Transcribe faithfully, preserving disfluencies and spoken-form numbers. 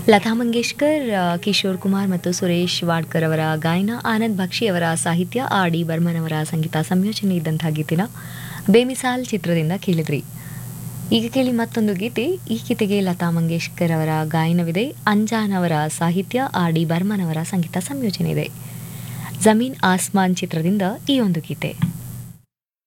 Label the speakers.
Speaker 1: ಲತಾ ಮಂಗೇಶ್ಕರ್, ಕಿಶೋರ್ ಕುಮಾರ್ ಮತ್ತು ಸುರೇಶ್ ವಾಡ್ಕರ್ ಅವರ ಗಾಯನ, ಆನಂದ್ ಬಕ್ಷಿ ಅವರ ಸಾಹಿತ್ಯ, ಆರ್ ಡಿ ಬರ್ಮನ್ ಅವರ ಸಂಗೀತ ಸಂಯೋಜನೆ ಇದ್ದಂಥ ಗೀತೆನ ಬೇಮಿಸಾಲ್ ಚಿತ್ರದಿಂದ ಕೇಳಿದ್ರಿ. ಈಗ ಕೇಳಿ ಮತ್ತೊಂದು ಗೀತೆ. ಈ ಗೀತೆಗೆ ಲತಾ ಮಂಗೇಶ್ಕರ್ ಅವರ ಗಾಯನವಿದೆ, ಅಂಜಾನ್ ಅವರ ಸಾಹಿತ್ಯ, ಆರ್ ಡಿ ಬರ್ಮನ್ ಅವರ ಸಂಗೀತ ಸಂಯೋಜನೆ ಇದೆ. ಜಮೀನ್ ಆಸ್ಮಾನ್ ಚಿತ್ರದಿಂದ ಈ ಒಂದು ಗೀತೆ.